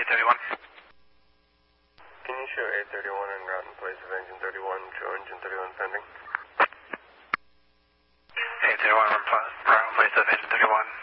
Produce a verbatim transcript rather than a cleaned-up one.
thirty-one. Can you show A thirty-one en route in place of engine thirty-one, show engine thirty-one pending? A thirty-one, route in place of engine thirty-one.